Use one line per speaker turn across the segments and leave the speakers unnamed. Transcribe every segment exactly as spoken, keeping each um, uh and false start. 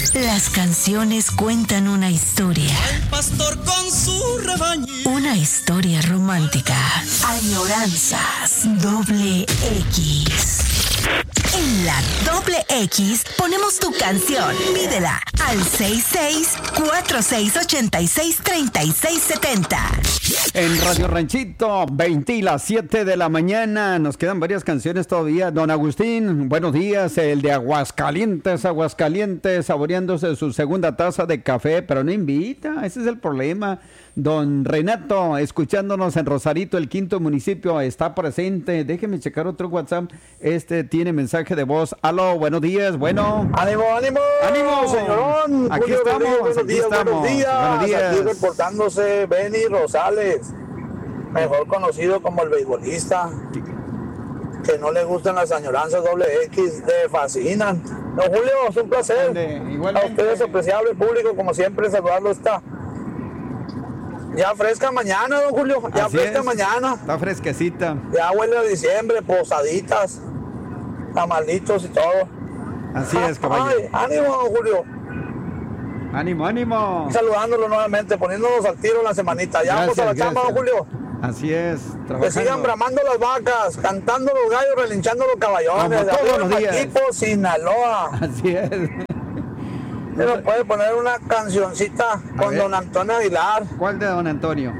Las canciones cuentan una historia.
Al pastor con su rebaño.
Una historia romántica. Añoranzas doble X. En la doble X ponemos tu canción. Pídela al seis seis cuatro seis ocho seis tres seis siete cero.
En Radio Ranchito, veinte y las siete de la mañana. Nos quedan varias canciones todavía. Don Agustín, buenos días. El de Aguascalientes, Aguascalientes, saboreándose su segunda taza de café, pero no invita. Ese es el problema. Don Renato, escuchándonos en Rosarito, el quinto municipio, está presente. Déjeme checar otro WhatsApp. Este tiene mensaje de voz. Aló, buenos días. Bueno.
¡Ánimo, ánimo!
¡Ánimo!
Señorón.
Aquí
Julio
estamos,
Rodríguez, buenos
aquí
días,
estamos.
Buenos días.
Buenos días.
Aquí reportándose Benny Rosales, mejor conocido como el beisbolista, que no le gustan las añoranzas doble X, le fascinan. Don Julio, es un placer.
Ande, igualmente.
A ustedes, apreciable público, como siempre, saludarlo está. Ya fresca mañana, don Julio, ya
Así
fresca
es.
mañana.
Está fresquecita.
Ya huele a diciembre, posaditas, tamalitos y todo.
Así es, caballero.
Ay, ánimo, don Julio.
Ánimo, ánimo.
Saludándolo nuevamente, poniéndonos al tiro en la semanita. Ya vamos a la chamba, don Julio.
Así es, trabajando.
Que sigan bramando las vacas, cantando los gallos, relinchando los caballones.
Como todos
Arriba
los
el
días.
equipo Sinaloa.
Así es.
Se nos puede poner una cancioncita con
ver.
don Antonio Aguilar.
¿Cuál de don Antonio?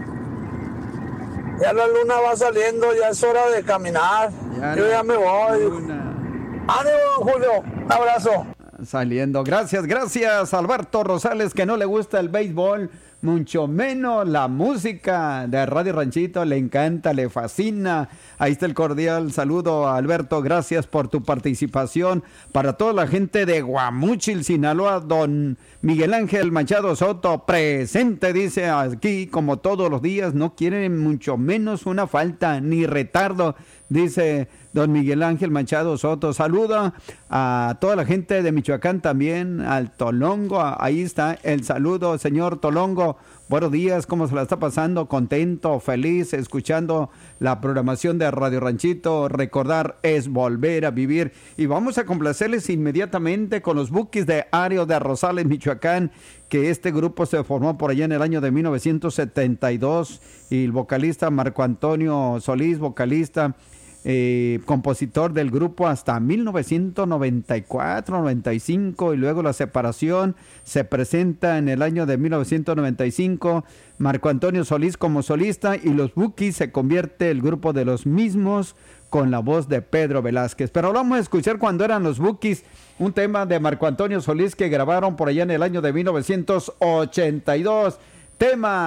Ya la luna va saliendo, ya es hora de caminar.
Ya
Yo
la
ya me voy.
luna
Ánimo, don Julio. Un abrazo.
Saliendo. Gracias, gracias, Alberto Rosales, que no le gusta el béisbol, mucho menos la música de Radio Ranchito, le encanta, le fascina. Ahí está el cordial saludo, Alberto, gracias por tu participación. Para toda la gente de Guamúchil, Sinaloa, don Miguel Ángel Machado Soto, presente, dice aquí, como todos los días, no quieren mucho menos una falta ni retardo, dice don Miguel Ángel Machado Soto. Saluda a toda la gente de Michoacán también, al Tolongo, ahí está el saludo, señor Tolongo. Buenos días, ¿cómo se la está pasando? Contento, feliz, escuchando la programación de Radio Ranchito. Recordar es volver a vivir. Y vamos a complacerles inmediatamente con los Bukis de Ario de Rosales, Michoacán, que este grupo se formó por allá en el año de mil novecientos setenta y dos. Y el vocalista Marco Antonio Solís, vocalista, Eh, compositor del grupo hasta mil novecientos noventa y cuatro, noventa y cinco, y luego la separación se presenta en el año de mil novecientos noventa y cinco, Marco Antonio Solís como solista, y los Bukis se convierte el grupo de los mismos con la voz de Pedro Velázquez. Pero vamos a escuchar cuando eran los Bukis, un tema de Marco Antonio Solís que grabaron por allá en el año de mil novecientos ochenta y dos, tema